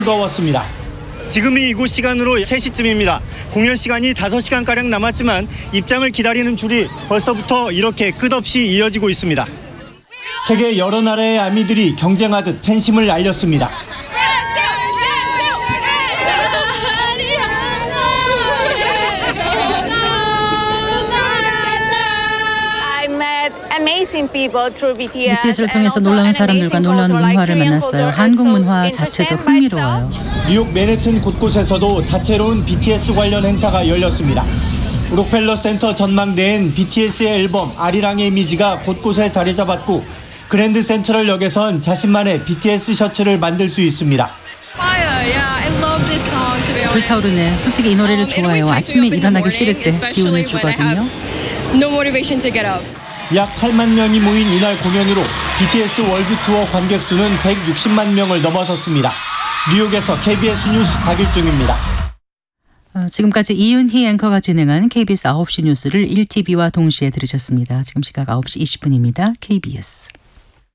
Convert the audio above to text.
뜨거웠습니다. 지금이 이곳 시간으로 3시쯤입니다. 공연 시간이 5시간가량 남았지만 입장을 기다리는 줄이 벌써부터 이렇게 끝없이 이어지고 있습니다. 세계 여러 나라의 아미들이 경쟁하듯 팬심을 알렸습니다. BTS를 통해서 놀라운 사람들과 놀라운 문화를 만났어요. 한국 문화 자체도 흥미로워요. 뉴욕 맨해튼 곳곳에서도 다채로운 BTS 관련 행사가 열렸습니다. 록펠러 센터 전망대엔 BTS의 앨범 아리랑의 이미지가 곳곳에 자리 잡았고 그랜드 센트럴역에선 자신만의 BTS 셔츠를 만들 수 있습니다. 불타오르네. 솔직히 이 노래를 좋아해요. 아침에 일어나기 싫을 때 기운을 주거든요. 약 8만 명이 모인 이날 공연으로 BTS 월드 투어 관객 수는 160만 명을 넘어섰습니다. 뉴욕에서 KBS 뉴스 박일중입니다. 지금까지 이윤희 앵커가 진행한 KBS 9시 뉴스를 1TV와 동시에 들으셨습니다. 지금 시각 9시 20분입니다. KBS.